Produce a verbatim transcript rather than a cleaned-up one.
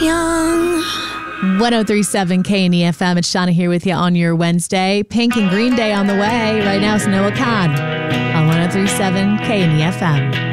young. one oh three point seven K N E F M. It's Shauna here with you on your Wednesday. Pink and Green Day on the way. Right now it's Noah Khan on one oh three point seven K N E F M.